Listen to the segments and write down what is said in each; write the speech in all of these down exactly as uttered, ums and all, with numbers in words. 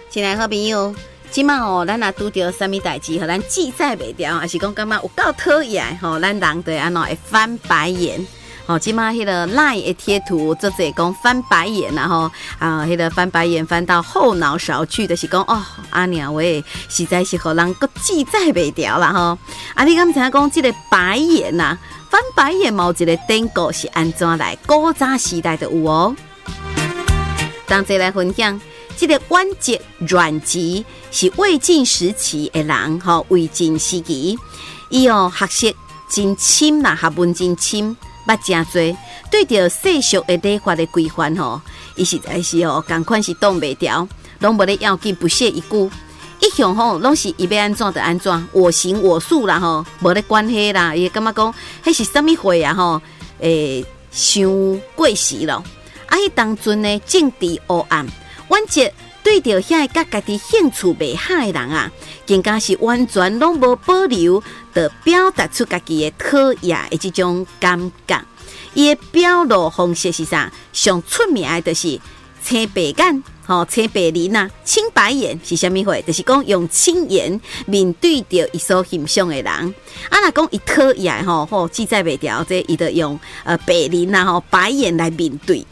亲爱的好朋友，即马哦，咱若拄着啥物代志，互咱记载袂掉，还是讲感觉有够讨厌吼，咱人对安怎会翻白眼？吼，即马迄个 LINE 的贴图，做者讲翻白眼啊吼啊，迄个翻白眼翻到后脑勺去，就是讲哦，阿娘喂，实在是互人个记载袂掉啦吼。啊，你敢知影讲即个白眼呐、啊，翻白眼毛一个典故是安怎来？古早时代就有哦。当这来分享。这个阮籍、阮籍是魏晋时期的人，吼，魏晋时期，伊哦学识真深啦，学问真深，捌真多，对着世俗的礼法的规范吼，伊实在是哦，共款是挡袂掉，拢无咧要紧，不屑一顾。一向吼，拢是伊要安怎就安怎，我行我素啦吼，无咧关系啦，伊感觉讲，迄是啥物货啊吼，诶，伤过时咯。啊，迄当阵呢，政治黑暗。阮籍对着遐个家己兴趣袂合的人啊，更加是完全拢无保留，就表达出家己的讨厌的这种感觉。伊的表露方式是啥？上出名的就是青白眼，吼，青白脸啊，青白眼是啥物货？就是讲用青颜面对着伊所欣赏的人。啊，若讲伊讨厌吼，吼记载袂掉，这伊就用呃白脸啊，吼白眼来面对。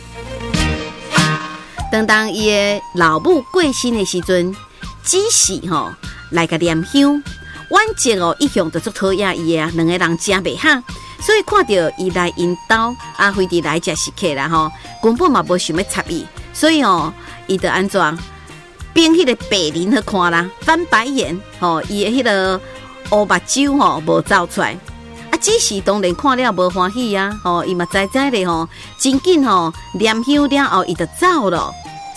当当伊的老母过身的时阵，只是吼来个念香，阮籍哦一向就做讨厌伊啊，两个人真袂合，所以看到伊来因兜啊，非得来食食客啦吼，根本嘛无想要插伊，所以哦，伊就安怎变迄个白脸去看啦，翻白眼吼，伊的迄个乌目睭吼无走出来。啊，只是当然看了无欢喜啊，吼，伊嘛知知咧吼，真紧吼念香了后，伊就走咯。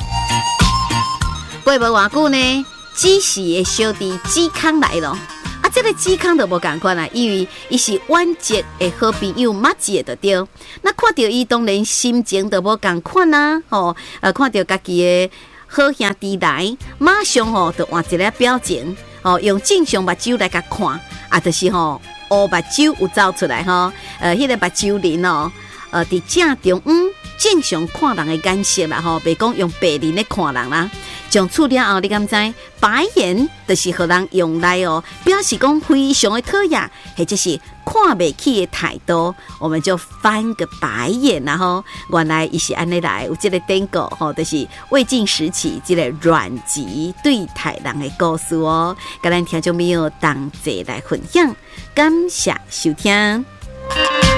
过无偌久呢，只是的小弟嵇康来咯。啊，这个嵇康就无共款啦，因为伊是阮籍的好朋友马姐的对。那看到伊当然心情就无共款啦，吼，呃，看到家己的好兄弟来，马上吼就换一个表情，吼，用正常目睭来甲看，啊，就是吼。乌目睭有走出来吼，呃，迄、那个目睭鳞哦，呃，伫正中央正常看人的眼色啦吼，袂讲用白脸咧看人啦。上厝了后，你敢知白眼就是互人用来哦，表示讲非常的讨厌，或者是看袂起的态度，我们就翻个白眼啦吼。原来伊是安尼来，有这个典故吼，就是魏晋时期这个阮籍对待人的故事哦，甲咱听众朋友同齐来分享。感谢收听。